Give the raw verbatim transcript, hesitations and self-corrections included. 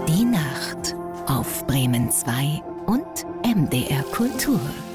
Die Nacht auf Bremen zwei und M D R Kultur.